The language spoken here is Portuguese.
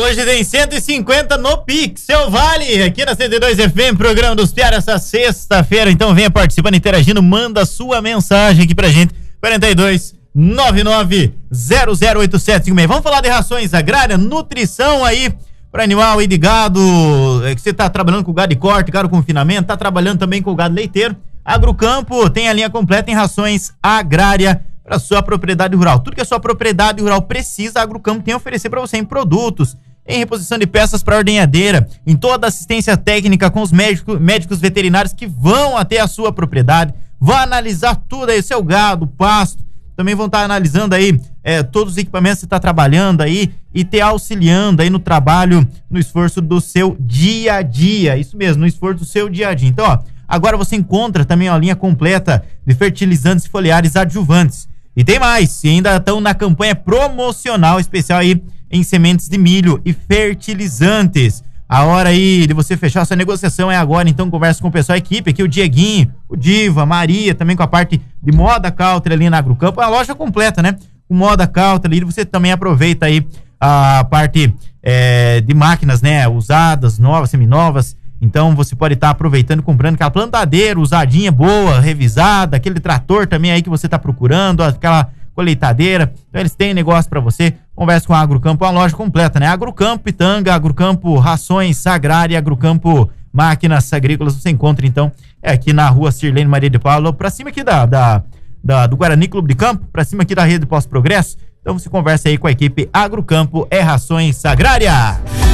hoje tem 150 no Pixel Vale, aqui na 102 FM, programa dos Piara, essa sexta-feira. Então venha participando, interagindo, manda sua mensagem aqui pra gente, 4299008756. Vamos falar de rações agrárias, nutrição aí para animal aí de gado, que você tá trabalhando com gado de corte, gado com confinamento, tá trabalhando também com gado leiteiro. Agrocampo tem a linha completa em rações agrárias para sua propriedade rural. Tudo que a sua propriedade rural precisa, a Agrocampo tem a oferecer para você em produtos, em reposição de peças para ordenhadeira, em toda assistência técnica com os médicos veterinários que vão até a sua propriedade, vão analisar tudo aí, seu gado, pasto, também vão estar analisando aí todos os equipamentos que você está trabalhando aí e te auxiliando aí no trabalho, no esforço do seu dia a dia. Isso mesmo, no esforço do seu dia a dia. Então, ó, agora você encontra também a linha completa de fertilizantes foliares adjuvantes. E tem mais, e ainda estão na campanha promocional especial aí em sementes de milho e fertilizantes. A hora aí de você fechar sua negociação é agora, então conversa com o pessoal, a equipe aqui, o Dieguinho, o Diva, a Maria, também com a parte de moda cauter ali na Agrocampo, é uma loja completa, né? Com moda cauter ali, você também aproveita aí a parte de máquinas, né? Usadas, novas, seminovas. Então você pode estar aproveitando, comprando aquela plantadeira usadinha, boa, revisada, aquele trator também aí que você está procurando, aquela colheitadeira. Então eles têm negócio para você. Conversa com a Agrocampo, uma loja completa, né? Agrocampo Pitanga, Agrocampo Rações Agrárias, Agrocampo Máquinas Agrícolas. Você encontra então aqui na rua Sirlene Maria de Paula, para cima aqui do Guarani Clube de Campo, para cima aqui da Rede Pós Progresso. Então você conversa aí com a equipe Agrocampo Rações Agrárias.